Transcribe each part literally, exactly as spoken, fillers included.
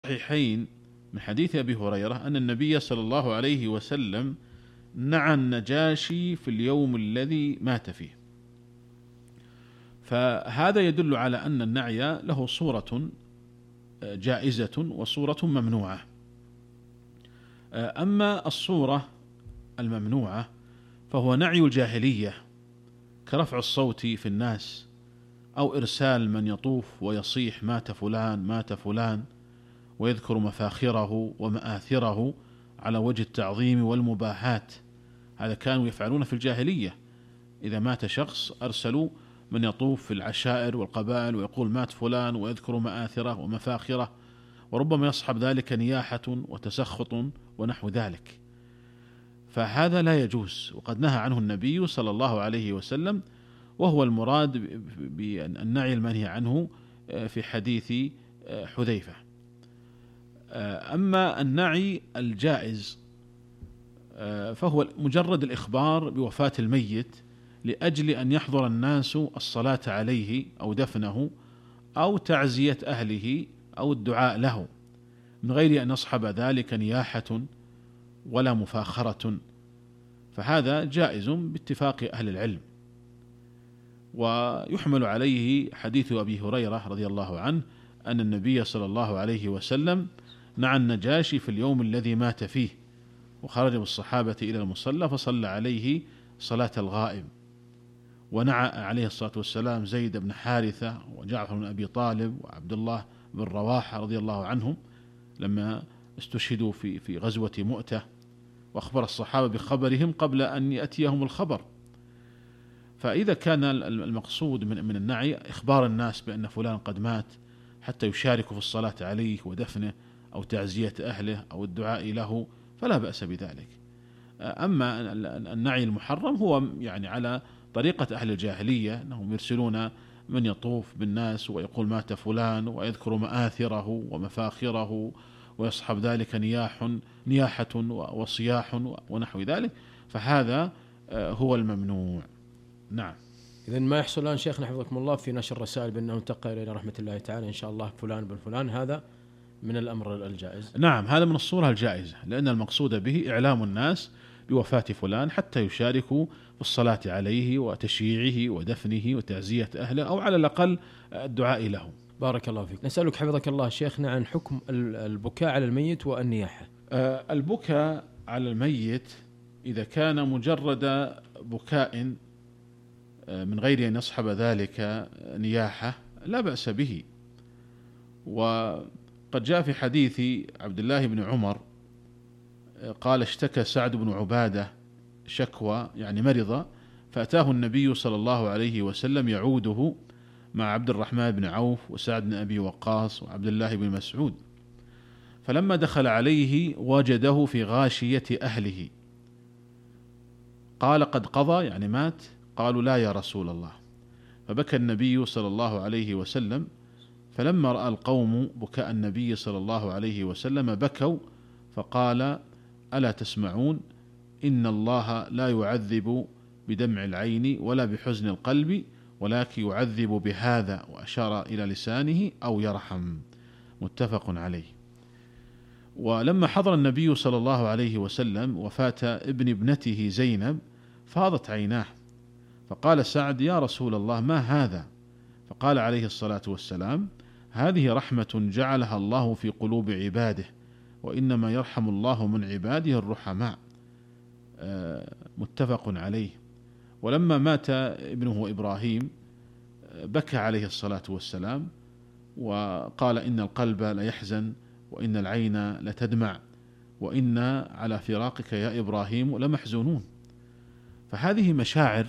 الصحيحين من حديث أبي هريرة أن النبي صلى الله عليه وسلم نعى النجاشي في اليوم الذي مات فيه. فهذا يدل على أن النعي له صورة جائزة وصورة ممنوعة. أما الصورة الممنوعة فهو نعي الجاهلية كرفع الصوت في الناس، أو إرسال من يطوف ويصيح مات فلان مات فلان ويذكر مفاخره ومآثره على وجه التعظيم والمباحات. هذا كانوا يفعلون في الجاهلية، إذا مات شخص أرسلوا من يطوف في العشائر والقبائل ويقول مات فلان ويذكر مآثره ومفاخره، وربما يصحب ذلك نياحة وتسخط ونحو ذلك. فهذا لا يجوز، وقد نهى عنه النبي صلى الله عليه وسلم، وهو المراد بالنعي المنهي عنه في حديث حذيفة. أما النعي الجائز فهو مجرد الإخبار بوفاة الميت لأجل أن يحضر الناس الصلاة عليه أو دفنه أو تعزية أهله أو الدعاء له، من غير أن يصحب ذلك نياحة ولا مفاخرة، فهذا جائز باتفاق أهل العلم. ويحمل عليه حديث أبي هريرة رضي الله عنه أن النبي صلى الله عليه وسلم نعى النجاشي في اليوم الذي مات فيه، وخرج بالصحابة إلى المصلى فصلى عليه صلاة الغائب. ونعى عليه الصلاة والسلام زيد بن حارثة وجعفر بن أبي طالب وعبد الله بن رواحة رضي الله عنهم لما استشهدوا في في غزوة مؤتة، وأخبر الصحابة بخبرهم قبل أن يأتيهم الخبر. فإذا كان المقصود من من النعي إخبار الناس بأن فلان قد مات حتى يشاركوا في الصلاة عليه ودفنه أو تعزية أهله أو الدعاء له، فلا بأس بذلك. أما النعي المحرم هو يعني على طريقة أهل الجاهلية، أنهم يرسلون من يطوف بالناس ويقول مات فلان ويذكر مآثره ومفاخره ويصحب ذلك نياح نياحة وصياح ونحو ذلك، فهذا هو الممنوع. نعم. إذن ما يحصل الآن شيخنا حفظكم الله في نشر الرسائل بأنه انتقل إلى رحمة الله تعالى إن شاء الله فلان بن فلان، هذا من الأمر الجائز؟ نعم، هذا من الصورة الجائزة، لأن المقصود به إعلام الناس بوفاة فلان حتى يشاركوا في الصلاة عليه وتشييعه ودفنه وتعزية أهله، أو على الأقل الدعاء له. بارك الله فيك. نسألك حفظك الله شيخنا عن حكم البكاء على الميت والنياحة. آه البكاء على الميت إذا كان مجرد بكاء من غير أن يصحب ذلك نياحة لا بأس به. وقد جاء في حديث عبد الله بن عمر قال اشتكى سعد بن عبادة شكوى، يعني مرض، فأتاه النبي صلى الله عليه وسلم يعوده مع عبد الرحمن بن عوف وسعد بن أبي وقاص وعبد الله بن مسعود، فلما دخل عليه وجده في غاشية أهله، قال قد قضى يعني مات؟ قالوا لا يا رسول الله. فبكى النبي صلى الله عليه وسلم، فلما رأى القوم بكاء النبي صلى الله عليه وسلم بكوا، فقال ألا تسمعون إن الله لا يعذب بدمع العين ولا بحزن القلب ولكن يعذب بهذا، وأشار إلى لسانه أو يرحم، متفق عليه. ولما حضر النبي صلى الله عليه وسلم وفاة ابن ابنته زينب فاضت عيناه، فقال سعد يا رسول الله ما هذا؟ فقال عليه الصلاة والسلام هذه رحمة جعلها الله في قلوب عباده، وإنما يرحم الله من عباده الرحماء، متفق عليه. ولما مات ابنه إبراهيم بكى عليه الصلاة والسلام وقال إن القلب ليحزن وإن العين لتدمع وإنا على فراقك يا إبراهيم لمحزونون. فهذه مشاعر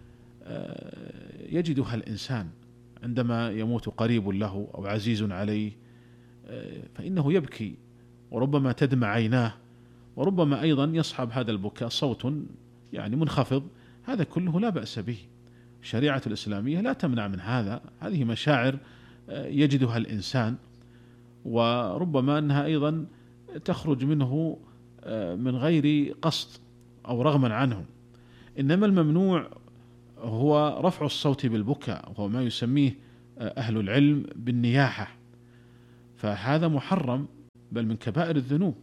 يجدها الإنسان عندما يموت قريب له أو عزيز عليه، فإنه يبكي وربما تدمع عيناه، وربما أيضا يصحب هذا البكاء صوت يعني منخفض، هذا كله لا بأس به. الشريعة الإسلامية لا تمنع من هذا، هذه مشاعر يجدها الإنسان، وربما أنها أيضا تخرج منه من غير قصد أو رغما عنه. إنما الممنوع هو رفع الصوت بالبكاء، وهو ما يسميه أهل العلم بالنياحة، فهذا محرم بل من كبائر الذنوب.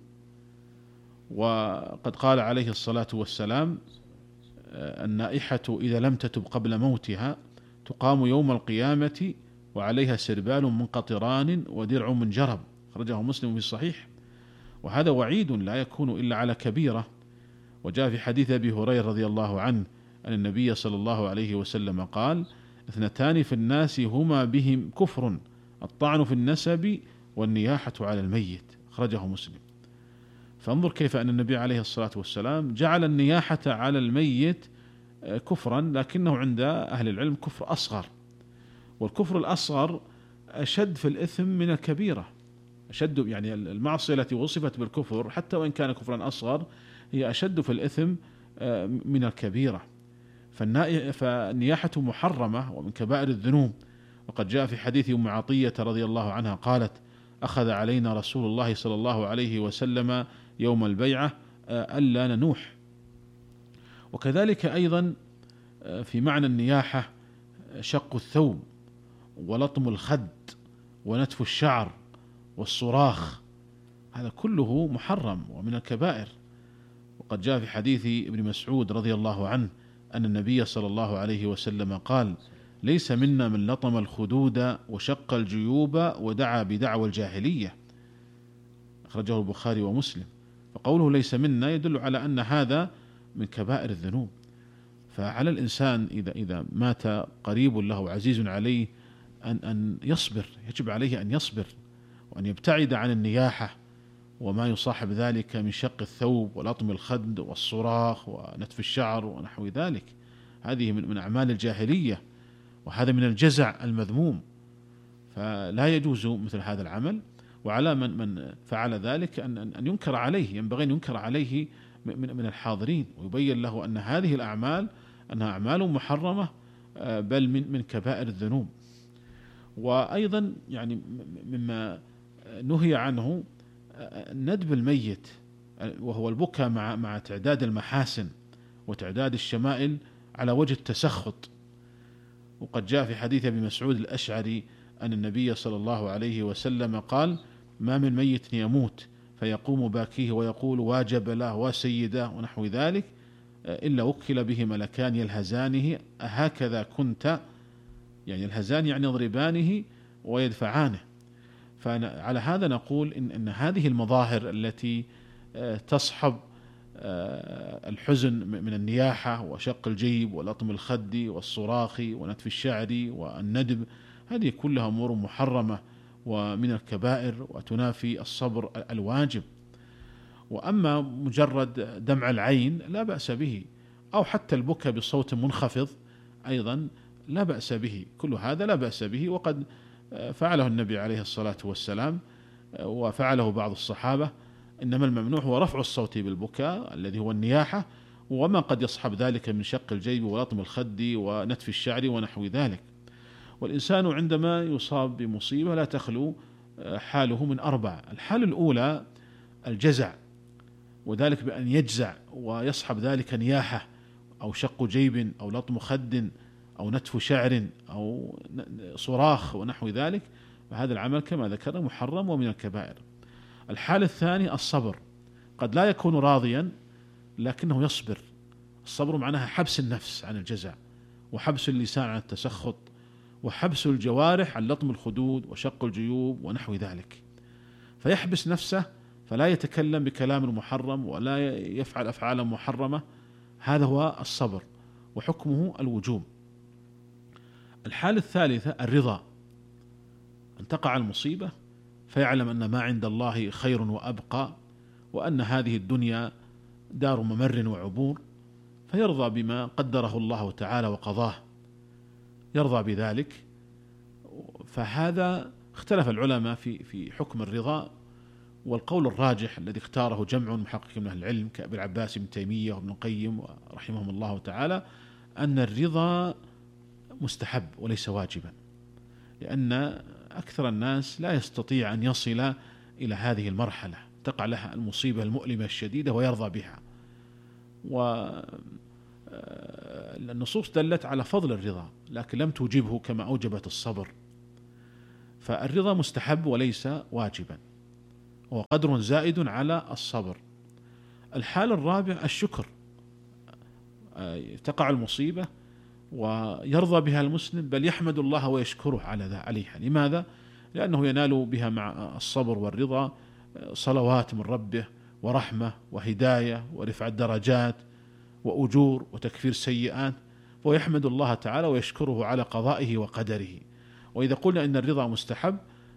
وقد قال عليه الصلاة والسلام: النائحة إذا لم تتب قبل موتها تقام يوم القيامة وعليها سربال من قطران ودرع من جرب، أخرجه مسلم في الصحيح. وهذا وعيد لا يكون إلا على كبيرة. وجاء في حديث أبي هريرة رضي الله عنه أن النبي صلى الله عليه وسلم قال: اثنتان في الناس هما بهم كفر، الطعن في النسب والنياحة على الميت، أخرجه مسلم. فانظر كيف أن النبي عليه الصلاة والسلام جعل النياحة على الميت كفرا، لكنه عند أهل العلم كفر أصغر، والكفر الأصغر أشد في الإثم من الكبيرة، أشد يعني المعصية التي وصفت بالكفر حتى وإن كان كفرا أصغر هي أشد في الإثم من الكبيرة. فالنياحة محرمة ومن كبائر الذنوب. وقد جاء في حديث أم عطية رضي الله عنها قالت: أخذ علينا رسول الله صلى الله عليه وسلم يوم البيعة ألا ننوح. وكذلك أيضا في معنى النياحة شق الثوب ولطم الخد ونتف الشعر والصراخ، هذا كله محرم ومن الكبائر. وقد جاء في حديث ابن مسعود رضي الله عنه أن النبي صلى الله عليه وسلم قال: ليس منا من لطم الخدود وشق الجيوب ودعا بدعوى الجاهلية، أخرجه البخاري ومسلم. فقوله ليس منا يدل على أن هذا من كبائر الذنوب. فعلى الإنسان إذا إذا مات قريب له عزيز عليه أن أن يصبر، يجب عليه أن يصبر وأن يبتعد عن النياحة وما يصاحب ذلك من شق الثوب ولطم الخد والصراخ ونتف الشعر ونحو ذلك. هذه من أعمال الجاهلية، وهذا من الجزع المذموم، فلا يجوز مثل هذا العمل. وعلى من من فعل ذلك أن أن ينكر عليه، ينبغي أن ينكر عليه من من الحاضرين، ويبين له أن هذه الأعمال أنها أعمال محرمة بل من من كبائر الذنوب. وأيضا يعني مما نهي عنه ندب الميت، وهو البكاء مع مع تعداد المحاسن وتعداد الشمائل على وجه التسخط. وقد جاء في حديث ابي مسعود الأشعري أن النبي صلى الله عليه وسلم قال: ما من ميت يموت فيقوم باكيه ويقول واجب له وسيده ونحو ذلك إلا وكل به ملكان يلهزانه أهكذا كنت، يعني الهزان يعني يضربانه ويدفعانه. فعلى هذا نقول إن, إن هذه المظاهر التي تصحب الحزن من النياحة وشق الجيب ولطم الخد والصراخ ونتف الشعر والندب، هذه كلها أمور محرمة ومن الكبائر وتنافي الصبر الواجب. وأما مجرد دمع العين لا بأس به، أو حتى البكاء بصوت منخفض أيضا لا بأس به، كل هذا لا بأس به، وقد فعله النبي عليه الصلاة والسلام وفعله بعض الصحابة. إنما الممنوع هو رفع الصوت بالبكاء الذي هو النياحة، وما قد يصحب ذلك من شق الجيب ولطم الخد ونتف الشعر ونحو ذلك. والإنسان عندما يصاب بمصيبة لا تخلو حاله من أربع: الحالة الأولى الجزع، وذلك بأن يجزع ويصحب ذلك نياحة أو شق جيب أو لطم خد أو نتف شعر أو صراخ ونحو ذلك، فهذا العمل كما ذكرنا محرم ومن الكبائر. الحالة الثانية الصبر، قد لا يكون راضيا لكنه يصبر. الصبر معناها حبس النفس عن الجزع، وحبس اللسان عن التسخط، وحبس الجوارح عن لطم الخدود وشق الجيوب ونحو ذلك، فيحبس نفسه فلا يتكلم بكلام محرم ولا يفعل أفعالا محرمة. هذا هو الصبر وحكمه الوجوب. الحالة الثالثة الرضا، أن تقع المصيبة فيعلم أن ما عند الله خير وأبقى، وأن هذه الدنيا دار ممر وعبور، فيرضى بما قدره الله تعالى وقضاه، يرضى بذلك. فهذا اختلف العلماء في في حكم الرضا، والقول الراجح الذي اختاره جمع محقق من أهل العلم كأبي العباس ابن تيمية وابن القيم رحمهم الله تعالى أن الرضا مستحب وليس واجبا، لأن أكثر الناس لا يستطيع أن يصل إلى هذه المرحلة، تقع لها المصيبة المؤلمة الشديدة ويرضى بها. والنصوص دلت على فضل الرضا لكن لم توجبه كما أوجبت الصبر، فالرضا مستحب وليس واجبا. هو قدر زائد على الصبر. الحال الرابع الشكر، تقع المصيبة ويرضى بها المسلم بل يحمد الله ويشكره على ذا عليها. لماذا؟ لأنه ينال بها مع الصبر والرضا صلوات من ربه ورحمة وهداية ورفع درجات وأجور وتكفير سيئات، ويحمد الله تعالى ويشكره على قضائه وقدره. وإذا قلنا إن الرضا مستحب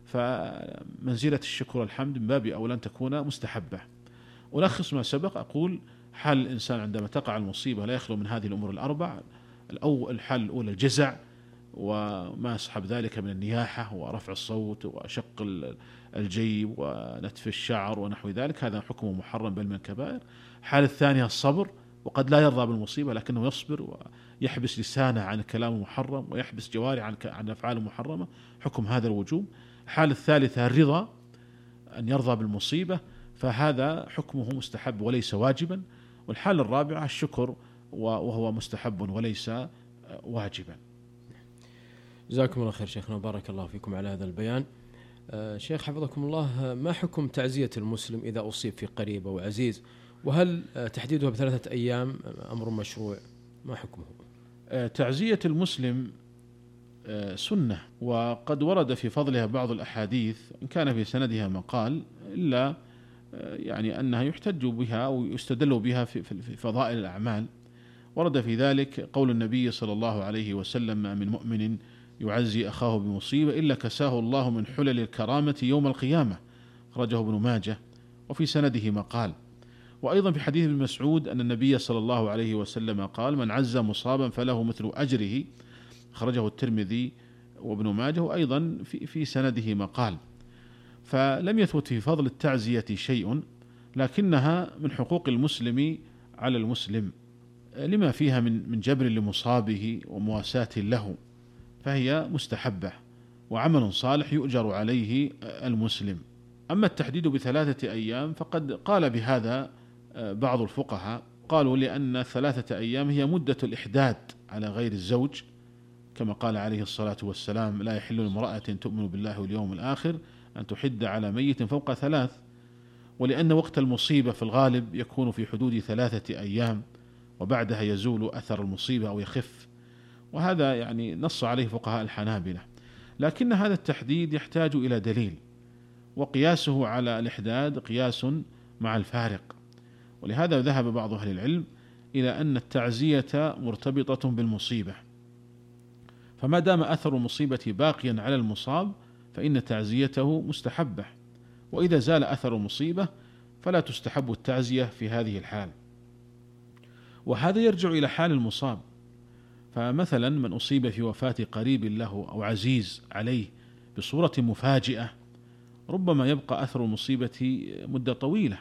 فمنزلة الشكر والحمد من باب أولى أن تكون مستحبة. ألخص ما سبق، أقول حال الإنسان عندما تقع المصيبة لا يخلو من هذه الأمور الأربع. الأول الحال الأولى الجزع وما يصحب ذلك من النياحة ورفع الصوت وشق الجيب ونتف الشعر ونحو ذلك، هذا حكمه محرم بل من الكبائر. الحالة الثانية الصبر، وقد لا يرضى بالمصيبة لكنه يصبر ويحبس لسانه عن الكلام المحرم ويحبس جوارحه عن عن الأفعال المحرمة، حكم هذا الوجوب. الحالة الثالثة الرضا، أن يرضى بالمصيبة، فهذا حكمه مستحب وليس واجبا. والحالة الرابعة الشكر وهو مستحب وليس واجبا. جزاكم الله خير شيخنا، بارك الله فيكم على هذا البيان. شيخ حفظكم الله، ما حكم تعزية المسلم إذا أصيب في قريب أو عزيز؟ وهل تحديدها بثلاثة أيام أمر مشروع؟ ما حكمه؟ تعزية المسلم سنة، وقد ورد في فضلها بعض الأحاديث إن كان في سندها مقال، إلا يعني أنها يحتج بها أو يستدل بها في فضائل الأعمال. ورد في ذلك قول النبي صلى الله عليه وسلم: ما من مؤمن يعزي أخاه بمصيبة إلا كساه الله من حلل الكرامة يوم القيامة، أخرجه ابن ماجه، وفي سنده مقال. وأيضا في حديث ابن مسعود أن النبي صلى الله عليه وسلم قال: من عز مصابا فله مثل أجره، أخرجه الترمذي وابن ماجه، وأيضا في في سنده مقال. فلم يثبت في فضل التعزية شيء، لكنها من حقوق المسلم على المسلم لما فيها من من جبر لمصابه ومواساة له، فهي مستحبة وعمل صالح يؤجر عليه المسلم. أما التحديد بثلاثة أيام فقد قال بهذا بعض الفقهاء، قالوا لأن ثلاثة أيام هي مدة الإحداد على غير الزوج، كما قال عليه الصلاة والسلام: لا يحل لامرأة تؤمن بالله واليوم الآخر أن تحد على ميت فوق ثلاث. ولأن وقت المصيبة في الغالب يكون في حدود ثلاثة أيام، وبعدها يزول أثر المصيبة أو يخف، وهذا يعني نص عليه فقهاء الحنابلة. لكن هذا التحديد يحتاج إلى دليل، وقياسه على الإحداد قياس مع الفارق. ولهذا ذهب بعض أهل العلم إلى أن التعزية مرتبطة بالمصيبة، فما دام أثر المصيبة باقيا على المصاب فإن تعزيته مستحبة، وإذا زال أثر المصيبة فلا تستحب التعزية في هذه الحال. وهذا يرجع إلى حال المصاب، فمثلا من أصيب في وفاة قريب له أو عزيز عليه بصورة مفاجئة ربما يبقى أثر المصيبة مدة طويلة.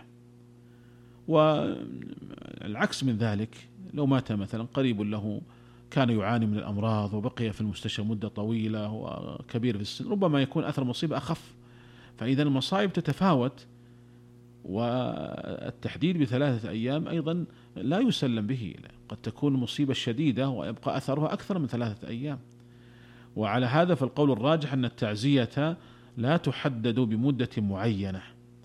والعكس من ذلك، لو مات مثلا قريب له كان يعاني من الأمراض وبقي في المستشفى مدة طويلة وكبير في السن، ربما يكون أثر المصيبة أخف. فإذا المصائب تتفاوت، والتحديد بثلاثة أيام أيضا لا يسلم به، قد تكون مصيبة شديدة ويبقى أثرها أكثر من ثلاثة أيام. وعلى هذا فالقول الراجح أن التعزية لا تحدد بمدة معينة،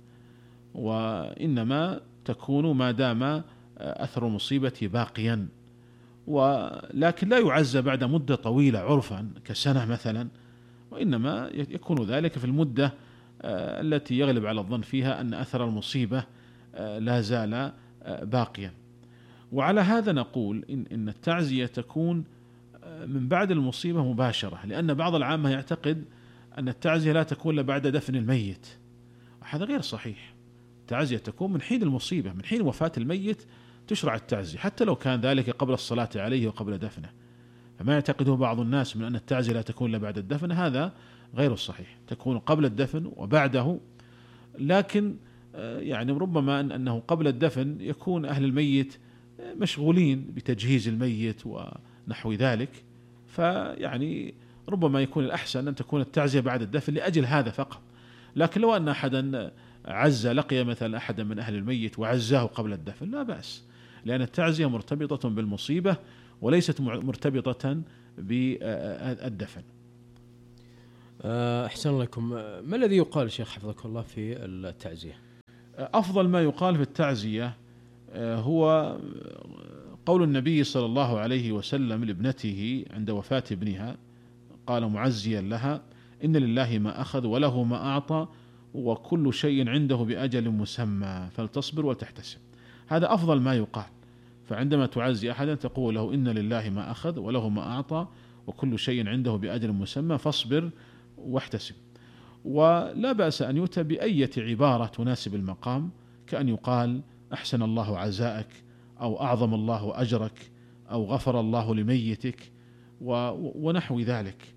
وإنما تكون ما دام أثر المصيبة باقيا، ولكن لا يعزى بعد مدة طويلة عرفا كسنة مثلا، وإنما يكون ذلك في المدة التي يغلب على الظن فيها أن أثر المصيبة لا زال باقيا. وعلى هذا نقول إن, إن التعزية تكون من بعد المصيبة مباشرة، لأن بعض العامة يعتقد أن التعزية لا تكون إلا بعد دفن الميت، وهذا غير صحيح. التعزية تكون من حين المصيبة، من حين وفاة الميت تشرع التعزية، حتى لو كان ذلك قبل الصلاة عليه وقبل دفنه. فما يعتقده بعض الناس من أن التعزية لا تكون إلا بعد الدفن، هذا غير الصحيح، تكون قبل الدفن وبعده. لكن يعني ربما أنه قبل الدفن يكون أهل الميت مشغولين بتجهيز الميت ونحو ذلك، فيعني ربما يكون الأحسن أن تكون التعزية بعد الدفن لأجل هذا فقط. لكن لو أن أحدا عز لقي مثلا أحدا من أهل الميت وعزاه قبل الدفن لا بأس، لأن التعزية مرتبطة بالمصيبة وليست مرتبطة بالدفن. أحسن لكم. ما الذي يقال شيخ حفظك الله في التعزية؟ أفضل ما يقال في التعزية هو قول النبي صلى الله عليه وسلم لابنته عند وفاة ابنها، قال معزيا لها: إن لله ما أخذ وله ما أعطى وكل شيء عنده بأجل مسمى فلتصبر وتحتسب. هذا أفضل ما يقال. فعندما تعزي أحدا تقول له: إن لله ما أخذ وله ما أعطى وكل شيء عنده بأجل مسمى فاصبر واحتسب. ولا بأس أن يؤتى بأية عبارة تناسب المقام، كأن يقال: أحسن الله عزاءك، أو أعظم الله أجرك، أو غفر الله لميتك، ونحو ذلك.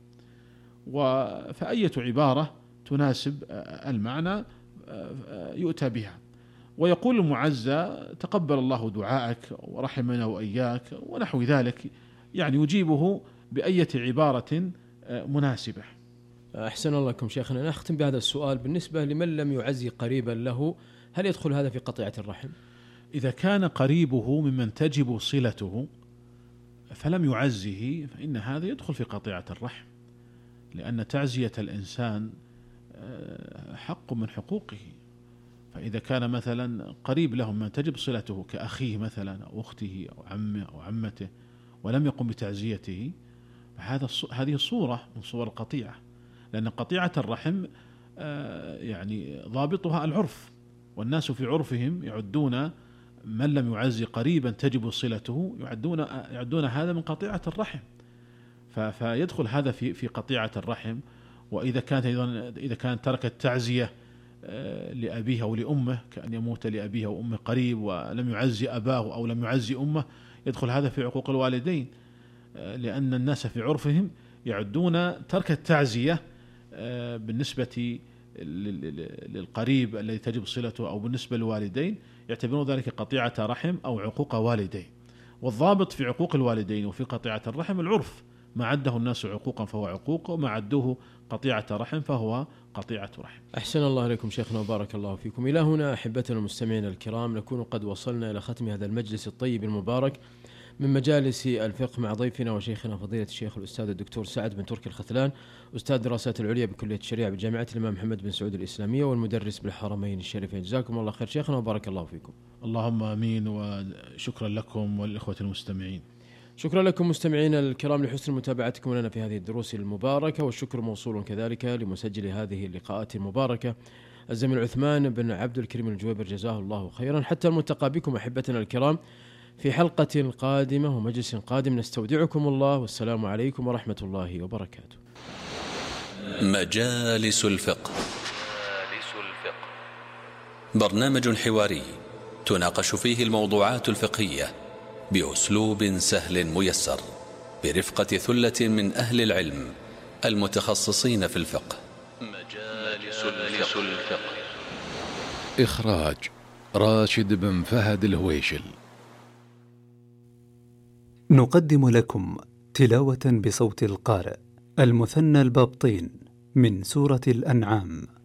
فأية عبارة تناسب المعنى يؤتى بها. ويقول المعزى: تقبل الله دعاءك ورحمنا وإياك، ونحو ذلك، يعني يجيبه بأية عبارة مناسبة. أحسن الله لكم شيخنا. نختم بهذا السؤال: بالنسبة لمن لم يعزي قريبا له، هل يدخل هذا في قطيعة الرحم؟ إذا كان قريبه ممن تجب صلته فلم يعزه فإن هذا يدخل في قطيعة الرحم، لأن تعزية الإنسان حق من حقوقه. فإذا كان مثلا قريب له من تجب صلته كأخيه مثلا أو أخته أو عمه أو عمته ولم يقم بتعزيته، فهذا هذه صورة من صور القطيعة، لأن قطيعة الرحم يعني ضابطها العرف، والناس في عرفهم يعدون من لم يعزي قريبا تجب صلته يعدون يعدون هذا من قطيعة الرحم، فيدخل هذا في في قطيعة الرحم. وإذا كانت أيضا إذا كانت ترك التعزية لأبيه أو لأمه، كأن يموت لأبيه أو أمه قريب ولم يعزي أباه أو لم يعزي أمه، يدخل هذا في عقوق الوالدين، لأن الناس في عرفهم يعدون ترك التعزية بالنسبة للقريب الذي تجب صلته أو بالنسبة للوالدين يعتبرون ذلك قطيعة رحم أو عقوق والدين. والضابط في عقوق الوالدين وفي قطيعة الرحم العرف، ما عده الناس عقوقا فهو عقوق، وما عدوه قطيعة رحم فهو قطيعة رحم. أحسن الله عليكم شيخنا وبارك الله فيكم. إلى هنا أحبتنا المستمعين الكرام نكون قد وصلنا إلى ختم هذا المجلس الطيب المبارك من مجالس الفقه مع ضيفنا وشيخنا فضيلة الشيخ الأستاذ الدكتور سعد بن تركي الختلان، أستاذ دراسات العليا بكلية الشريعة بجامعة الإمام محمد بن سعود الإسلامية والمدرس بالحرمين الشريفين. جزاكم الله خير شيخنا وبارك الله فيكم. اللهم آمين، وشكرا لكم والإخوة المستمعين. شكرا لكم مستمعينا الكرام لحسن متابعتكم لنا في هذه الدروس المباركة، والشكر موصول كذلك لمسجل هذه اللقاءات المباركة الزميل عثمان بن عبد الكريم الجويبر جزاه الله خيرا. حتى الملتقى بكم أحبتنا الكرام في حلقة قادمة ومجلس قادم، نستودعكم الله والسلام عليكم ورحمة الله وبركاته. مجالس الفقه. برنامج حواري تناقش فيه الموضوعات الفقهية بأسلوب سهل ميسر برفقة ثلة من أهل العلم المتخصصين في الفقه. مجالس الفقه. إخراج راشد بن فهد الهويشل. نقدم لكم تلاوة بصوت القارئ المثنى البابطين من سورة الأنعام.